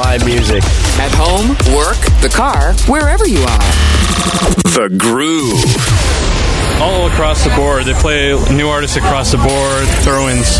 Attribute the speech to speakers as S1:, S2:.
S1: my music.
S2: At home, work, the car, wherever you are.
S3: The Groove.
S4: All across the board. They play new artists across the board, throw in